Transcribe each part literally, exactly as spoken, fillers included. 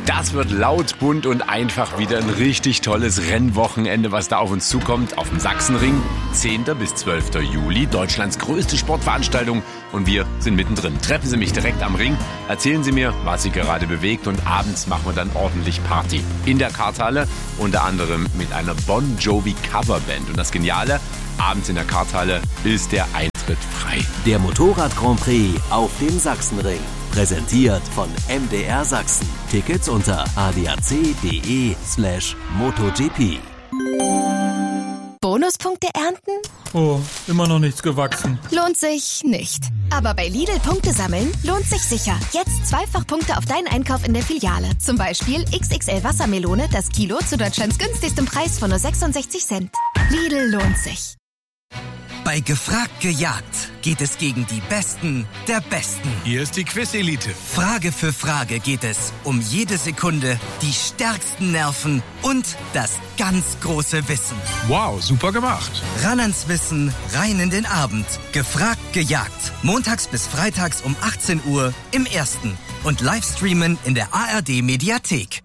Das wird laut, bunt und einfach wieder ein richtig tolles Rennwochenende, was da auf uns zukommt. Auf dem Sachsenring, zehnten bis zwölften Juli, Deutschlands größte Sportveranstaltung. Und wir sind mittendrin. Treffen Sie mich direkt am Ring, erzählen Sie mir, was Sie gerade bewegt. Und abends machen wir dann ordentlich Party. In der Karthalle, unter anderem mit einer Bon Jovi Coverband. Und das Geniale, abends in der Karthalle ist der Eintritt frei. Der Motorrad Grand Prix auf dem Sachsenring. Präsentiert von M D R Sachsen. Tickets unter adac.de slash MotoGP. Bonuspunkte ernten? Oh, immer noch nichts gewachsen. Lohnt sich nicht. Aber bei Lidl Punkte sammeln lohnt sich sicher. Jetzt zweifach Punkte auf deinen Einkauf in der Filiale. Zum Beispiel X X L Wassermelone, das Kilo zu Deutschlands günstigstem Preis von nur sechsundsechzig Cent. Lidl lohnt sich. Bei Gefragt gejagt geht es gegen die Besten der Besten. Hier ist die Quiz-Elite. Frage für Frage geht es um jede Sekunde, die stärksten Nerven und das ganz große Wissen. Wow, super gemacht. Ran ans Wissen, rein in den Abend. Gefragt gejagt. Montags bis freitags um achtzehn Uhr im Ersten. Und Livestreamen in der A R D-Mediathek.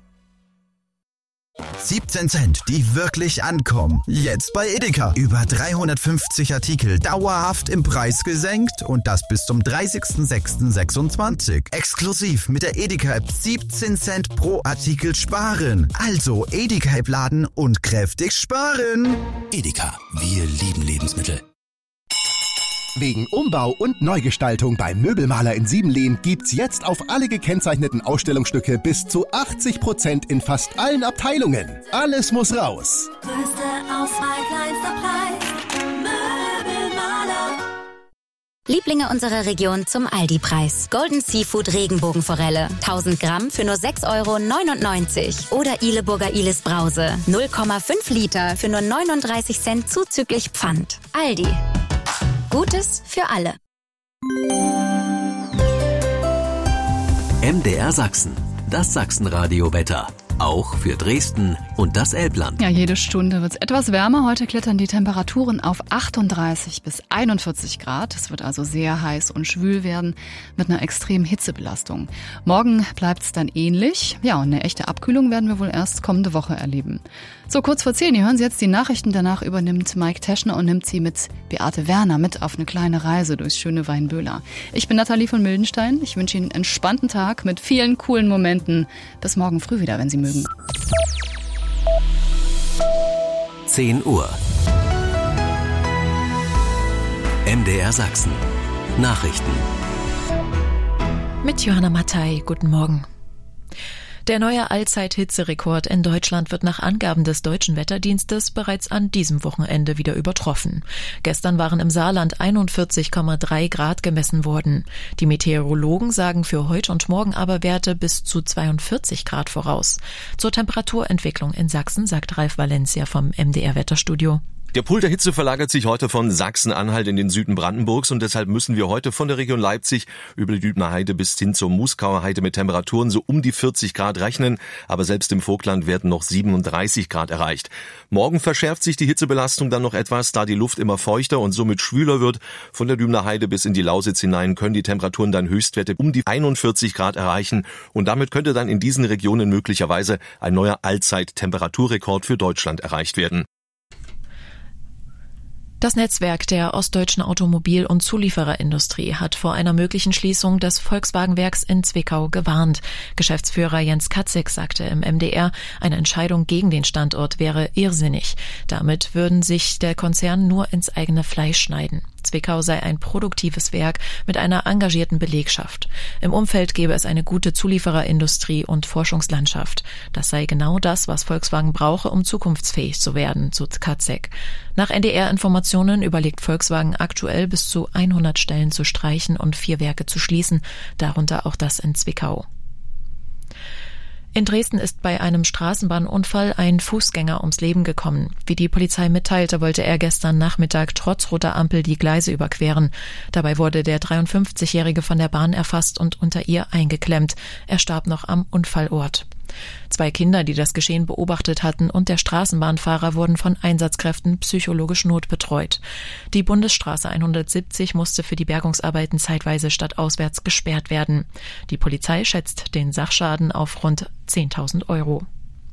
siebzehn Cent, die wirklich ankommen. Jetzt bei Edeka. Über dreihundertfünfzig Artikel dauerhaft im Preis gesenkt und das bis zum dreißigsten sechsten sechsundzwanzig. Exklusiv mit der Edeka-App siebzehn Cent pro Artikel sparen. Also Edeka-App laden und kräftig sparen. Edeka, wir lieben Lebensmittel. Wegen Umbau und Neugestaltung beim Möbelmaler in Siebenlehn gibt's jetzt auf alle gekennzeichneten Ausstellungsstücke bis zu achtzig Prozent in fast allen Abteilungen. Alles muss raus. Größte Auswahl, kleinster Preis. Möbelmaler. Lieblinge unserer Region zum Aldi-Preis. Golden Seafood Regenbogenforelle. tausend Gramm für nur sechs Euro neunundneunzig. Oder Ihleburger Ilis Brause. null Komma fünf Liter für nur neununddreißig Cent zuzüglich Pfand. Aldi. Gutes für alle. M D R Sachsen. Das Sachsenradio-Wetter. Auch für Dresden und das Elbland. Ja, jede Stunde wird es etwas wärmer. Heute klettern die Temperaturen auf achtunddreißig bis einundvierzig Grad. Es wird also sehr heiß und schwül werden mit einer extremen Hitzebelastung. Morgen bleibt es dann ähnlich. Ja, und eine echte Abkühlung werden wir wohl erst kommende Woche erleben. So, kurz vor zehn, hier hören Sie jetzt die Nachrichten. Danach übernimmt Mike Teschner und nimmt Sie mit Beate Werner mit auf eine kleine Reise durchs schöne Weinböhler. Ich bin Nathalie von Mildenstein. Ich wünsche Ihnen einen entspannten Tag mit vielen coolen Momenten. Bis morgen früh wieder, wenn Sie mögen. zehn Uhr. M D R Sachsen. Nachrichten. Mit Johanna Mattei. Guten Morgen. Der neue Allzeit-Hitzerekord in Deutschland wird nach Angaben des Deutschen Wetterdienstes bereits an diesem Wochenende wieder übertroffen. Gestern waren im Saarland einundvierzig Komma drei Grad gemessen worden. Die Meteorologen sagen für heute und morgen aber Werte bis zu zweiundvierzig Grad voraus. Zur Temperaturentwicklung in Sachsen sagt Ralf Valencia vom M D R-Wetterstudio. Der Pol der Hitze verlagert sich heute von Sachsen-Anhalt in den Süden Brandenburgs und deshalb müssen wir heute von der Region Leipzig über die Dübner Heide bis hin zur Muskauer Heide mit Temperaturen so um die vierzig Grad rechnen, aber selbst im Vogtland werden noch siebenunddreißig Grad erreicht. Morgen verschärft sich die Hitzebelastung dann noch etwas, da die Luft immer feuchter und somit schwüler wird. Von der Dübner Heide bis in die Lausitz hinein können die Temperaturen dann Höchstwerte um die einundvierzig Grad erreichen und damit könnte dann in diesen Regionen möglicherweise ein neuer Allzeit-Temperaturrekord für Deutschland erreicht werden. Das Netzwerk der ostdeutschen Automobil- und Zuliefererindustrie hat vor einer möglichen Schließung des Volkswagenwerks in Zwickau gewarnt. Geschäftsführer Jens Katzig sagte im M D R, eine Entscheidung gegen den Standort wäre irrsinnig. Damit würden sich der Konzern nur ins eigene Fleisch schneiden. Zwickau sei ein produktives Werk mit einer engagierten Belegschaft. Im Umfeld gäbe es eine gute Zuliefererindustrie und Forschungslandschaft. Das sei genau das, was Volkswagen brauche, um zukunftsfähig zu werden, so Katzek. Nach N D R-Informationen überlegt Volkswagen aktuell bis zu hundert Stellen zu streichen und vier Werke zu schließen, darunter auch das in Zwickau. In Dresden ist bei einem Straßenbahnunfall ein Fußgänger ums Leben gekommen. Wie die Polizei mitteilte, wollte er gestern Nachmittag trotz roter Ampel die Gleise überqueren. Dabei wurde der dreiundfünfzigjährige von der Bahn erfasst und unter ihr eingeklemmt. Er starb noch am Unfallort. Zwei Kinder, die das Geschehen beobachtet hatten, und der Straßenbahnfahrer wurden von Einsatzkräften psychologisch notbetreut. Die Bundesstraße hundertsiebzig musste für die Bergungsarbeiten zeitweise stadtauswärts gesperrt werden. Die Polizei schätzt den Sachschaden auf rund zehntausend Euro.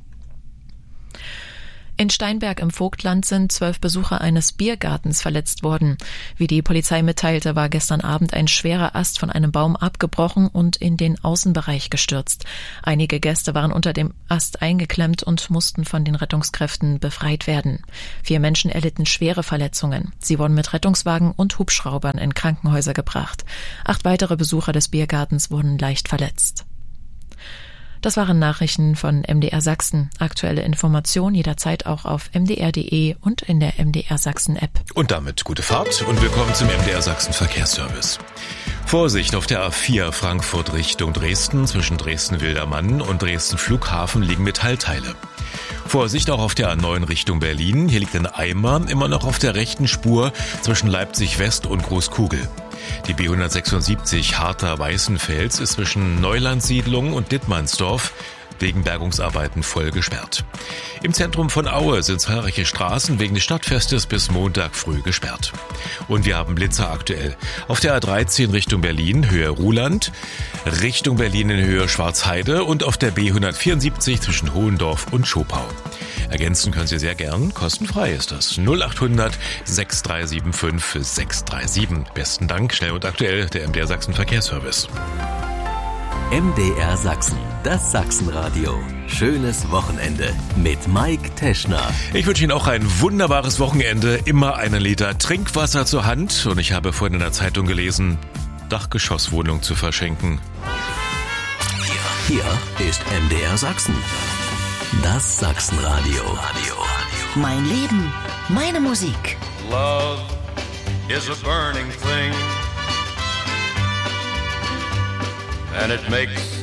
In Steinberg im Vogtland sind zwölf Besucher eines Biergartens verletzt worden. Wie die Polizei mitteilte, war gestern Abend ein schwerer Ast von einem Baum abgebrochen und in den Außenbereich gestürzt. Einige Gäste waren unter dem Ast eingeklemmt und mussten von den Rettungskräften befreit werden. Vier Menschen erlitten schwere Verletzungen. Sie wurden mit Rettungswagen und Hubschraubern in Krankenhäuser gebracht. Acht weitere Besucher des Biergartens wurden leicht verletzt. Das waren Nachrichten von M D R Sachsen. Aktuelle Informationen jederzeit auch auf m d r punkt d e und in der M D R Sachsen App. Und damit gute Fahrt und willkommen zum M D R Sachsen Verkehrsservice. Vorsicht auf der A vier Frankfurt Richtung Dresden. Zwischen Dresden-Wildermann und Dresden Flughafen liegen Metallteile. Vorsicht auch auf der A neun Richtung Berlin. Hier liegt ein Eimer immer noch auf der rechten Spur zwischen Leipzig West und Großkugel. Die B hundertsechsundsiebzig Harter-Weißenfels ist zwischen Neulandsiedlung und Dittmannsdorf wegen Bergungsarbeiten voll gesperrt. Im Zentrum von Aue sind zahlreiche Straßen wegen des Stadtfestes bis Montag früh gesperrt. Und wir haben Blitzer aktuell. Auf der A dreizehn Richtung Berlin, Höhe Ruhland, Richtung Berlin in Höhe Schwarzheide und auf der B hundertvierundsiebzig zwischen Hohendorf und Schopau. Ergänzen können Sie sehr gern, kostenfrei ist das. null acht hundert sechs drei sieben fünf sechs drei sieben. Besten Dank, schnell und aktuell, der M D R Sachsen Verkehrsservice. M D R Sachsen, das Sachsenradio. Schönes Wochenende mit Mike Teschner. Ich wünsche Ihnen auch ein wunderbares Wochenende. Immer einen Liter Trinkwasser zur Hand. Und ich habe vorhin in der Zeitung gelesen, Dachgeschosswohnung zu verschenken. Hier, hier ist M D R Sachsen. Das Sachsenradio. Mein Leben, meine Musik. Love is a burning thing, and it makes